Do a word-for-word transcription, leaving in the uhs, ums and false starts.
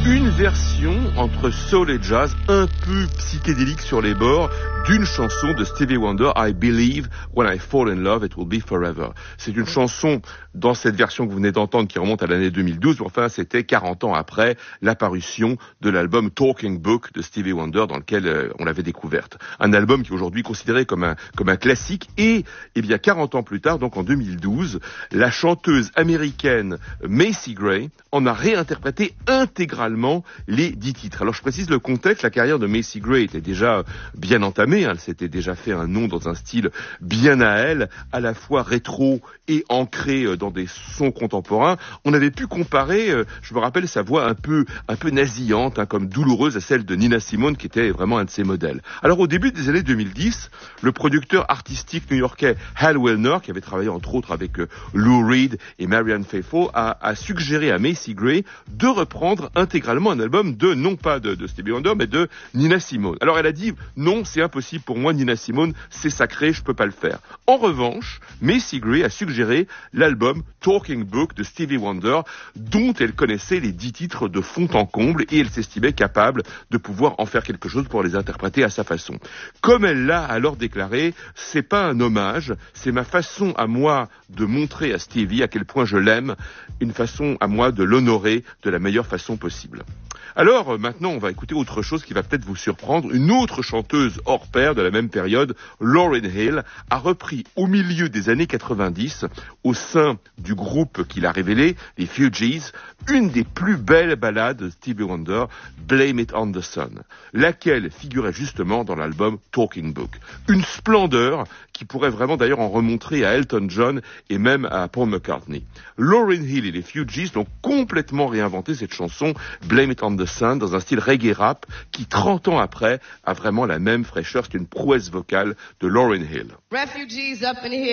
Une version entre soul et jazz, un peu psychédélique sur les bords, d'une chanson de Stevie Wonder, I Believe When I Fall in Love It Will Be Forever. C'est une chanson, dans cette version que vous venez d'entendre, qui remonte à l'année deux mille douze, mais enfin c'était quarante ans après l'apparition de l'album Talking Book de Stevie Wonder, dans lequel euh, on l'avait découverte. Un album qui est aujourd'hui considéré comme un, comme un classique, et eh bien quarante ans plus tard, donc en deux mille douze, la chanteuse américaine Macy Gray en a réinterprété intégralement les dix titres. Alors je précise le contexte, la carrière de Macy Gray était déjà bien entamée, hein, elle s'était déjà fait un nom dans un style bien à elle, à la fois rétro et ancré dans des sons contemporains. On avait pu comparer, euh, je me rappelle sa voix un peu un peu nasillante, hein, comme douloureuse, à celle de Nina Simone, qui était vraiment un de ses modèles. Alors au début des années deux mille dix, le producteur artistique new-yorkais Hal Willner, qui avait travaillé entre autres avec euh, Lou Reed et Marianne Faithfull, a, a suggéré à Macy Gray de reprendre intégralement un album de, non pas de, de Stevie Wonder, mais de Nina Simone. Alors elle a dit, non, c'est impossible pour moi, Nina Simone, c'est sacré, je peux pas le faire. En revanche, Macy Gray a suggéré l'album Talking Book de Stevie Wonder, dont elle connaissait les dix titres de fond en comble, et elle s'estimait capable de pouvoir en faire quelque chose pour les interpréter à sa façon. Comme elle l'a alors déclaré, c'est pas un hommage, c'est ma façon à moi de montrer à Stevie à quel point je l'aime, une façon à moi de l'honorer de la meilleure façon possible. Alors, maintenant, on va écouter autre chose qui va peut-être vous surprendre. Une autre chanteuse hors pair de la même période, Lauryn Hill, a repris au milieu des années quatre-vingt-dix, au sein du groupe qui l'a révélé, les Fugees, une des plus belles ballades de Stevie Wonder, Blame It on the Sun, laquelle figurait justement dans l'album Talking Book. Une splendeur qui pourrait vraiment d'ailleurs en remontrer à Elton John et même à Paul McCartney. Lauryn Hill et les Fugees ont complètement réinventé cette chanson, Blame It on the Sun, dans un style reggae rap qui, trente ans après, a vraiment la même fraîcheur. C'est une prouesse vocale de Lauryn Hill. Refugees up in here.